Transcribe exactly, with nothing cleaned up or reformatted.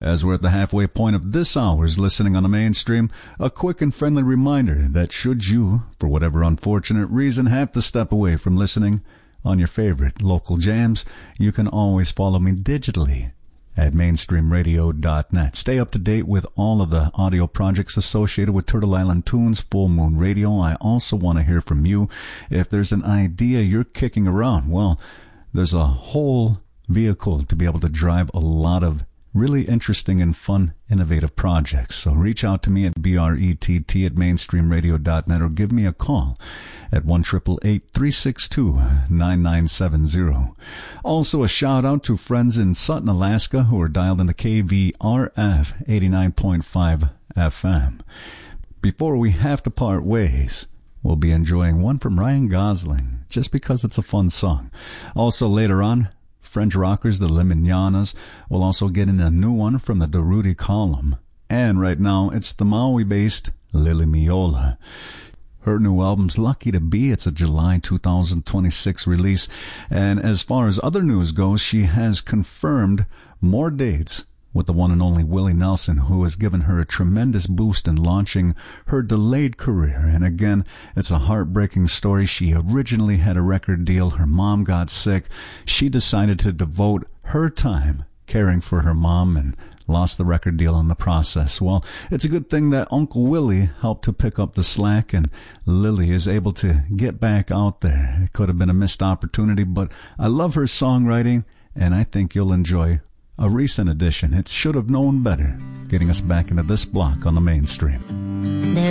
As we're at the halfway point of this hour's listening on the mainstream, a quick and friendly reminder that should you, for whatever unfortunate reason, have to step away from listening on your favorite local jams, you can always follow me digitally at mainstream radio dot net. Stay up to date with all of the audio projects associated with Turtle Island Tunes, Full Moon Radio. I also want to hear from you. If there's an idea you're kicking around, well, there's a whole vehicle to be able to drive a lot of really interesting and fun, innovative projects. So reach out to me at B R E T T at mainstream radio dot net or give me a call at one eight eight eight, three six two, nine nine seven zero. Also a shout out to friends in Sutton, Alaska who are dialed into K V R F eighty-nine point five F M. Before we have to part ways, we'll be enjoying one from Ryan Gosling, just because it's a fun song. Also later on, French rockers, the Le Mignonas, will also get in a new one from the Durruti Column. And right now, it's the Maui-based Lily Miola. Her new album's Lucky to Be. It's a July two thousand twenty-six release. And as far as other news goes, she has confirmed more dates with the one and only Willie Nelson, who has given her a tremendous boost in launching her delayed career. And again, it's a heartbreaking story. She originally had a record deal. Her mom got sick. She decided to devote her time caring for her mom and lost the record deal in the process. Well, it's a good thing that Uncle Willie helped to pick up the slack, and Lily is able to get back out there. It could have been a missed opportunity, but I love her songwriting, and I think you'll enjoy a recent edition. It Should Have Known Better, getting us back into this block on the mainstream. There